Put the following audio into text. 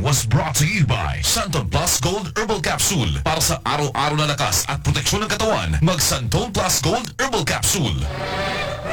was brought to you by Santon Plus Gold Herbal Capsule. Para sa araw-araw na lakas at proteksyon ng katawan, mag Santon Plus Gold Herbal Capsule.